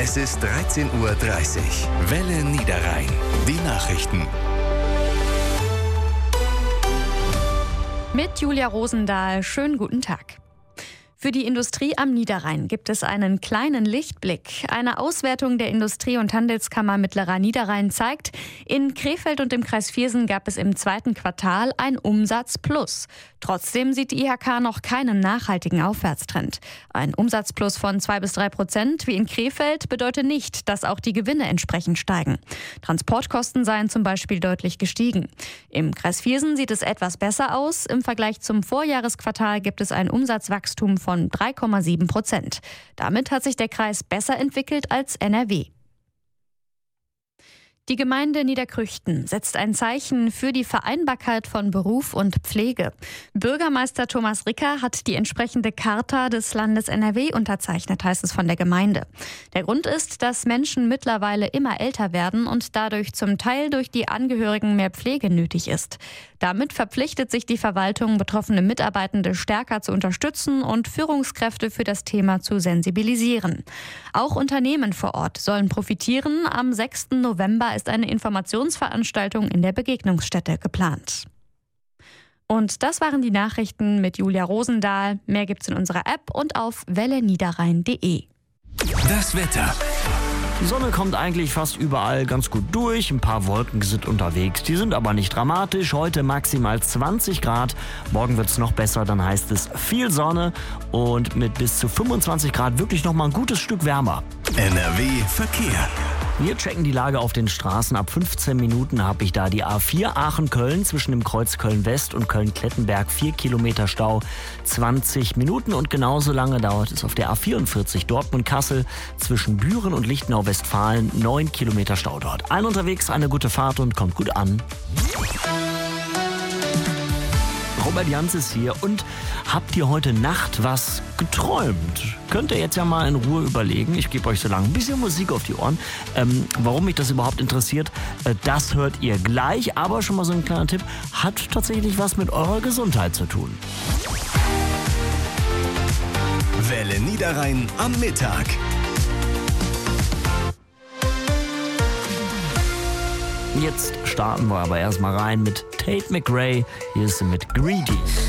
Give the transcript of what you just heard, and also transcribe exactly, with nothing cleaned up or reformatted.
Es ist dreizehn Uhr dreißig. Welle Niederrhein. Die Nachrichten. Mit Julia Rosendahl. Schönen guten Tag. Für die Industrie am Niederrhein gibt es einen kleinen Lichtblick. Eine Auswertung der Industrie- und Handelskammer Mittlerer Niederrhein zeigt, in Krefeld und im Kreis Viersen gab es im zweiten Quartal ein Umsatzplus. Trotzdem sieht die I H K noch keinen nachhaltigen Aufwärtstrend. Ein Umsatzplus von zwei bis drei Prozent wie in Krefeld bedeutet nicht, dass auch die Gewinne entsprechend steigen. Transportkosten seien zum Beispiel deutlich gestiegen. Im Kreis Viersen sieht es etwas besser aus. Im Vergleich zum Vorjahresquartal gibt es ein Umsatzwachstum von von drei Komma sieben Prozent. Damit hat sich der Kreis besser entwickelt als N R W. Die Gemeinde Niederkrüchten setzt ein Zeichen für die Vereinbarkeit von Beruf und Pflege. Bürgermeister Thomas Ricker hat die entsprechende Charta des Landes N R W unterzeichnet, heißt es von der Gemeinde. Der Grund ist, dass Menschen mittlerweile immer älter werden und dadurch zum Teil durch die Angehörigen mehr Pflege nötig ist. Damit verpflichtet sich die Verwaltung, betroffene Mitarbeitende stärker zu unterstützen und Führungskräfte für das Thema zu sensibilisieren. Auch Unternehmen vor Ort sollen profitieren. Am sechsten November ist eine Informationsveranstaltung in der Begegnungsstätte geplant. Und das waren die Nachrichten mit Julia Rosendahl. Mehr gibt's in unserer App und auf welle niederrhein punkt de. Das Wetter. Die Sonne kommt eigentlich fast überall ganz gut durch. Ein paar Wolken sind unterwegs. Die sind aber nicht dramatisch. Heute maximal zwanzig Grad. Morgen wird es noch besser. Dann heißt es viel Sonne und mit bis zu fünfundzwanzig Grad wirklich noch mal ein gutes Stück wärmer. N R W Verkehr. Wir checken die Lage auf den Straßen. Ab fünfzehn Minuten habe ich da die A vier Aachen-Köln zwischen dem Kreuz Köln-West und Köln-Klettenberg. vier Kilometer Stau, zwanzig Minuten. Und genauso lange dauert es auf der A vierundvierzig Dortmund-Kassel zwischen Büren und Lichtenau-Westfalen. neun Kilometer Stau dort. Allen unterwegs eine gute Fahrt und kommt gut an. Robert Jans ist hier und habt ihr heute Nacht was geträumt? Könnt ihr jetzt ja mal in Ruhe überlegen. Ich gebe euch so lange ein bisschen Musik auf die Ohren. Ähm, warum mich das überhaupt interessiert, äh, das hört ihr gleich. Aber schon mal so ein kleiner Tipp, hat tatsächlich was mit eurer Gesundheit zu tun. Welle Niederrhein am Mittag. Jetzt starten wir aber erstmal rein mit Tate McRae. Hier ist sie mit Greedy.